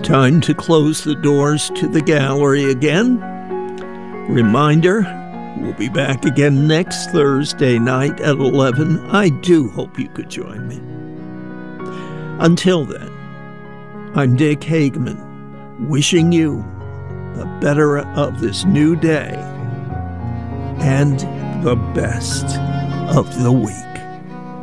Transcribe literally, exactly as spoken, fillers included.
Time to close the doors to the gallery again. Reminder, we'll be back again next Thursday night at eleven. I do hope you could join me. Until then, I'm Dick Hageman, wishing you the better of this new day and the best of the week.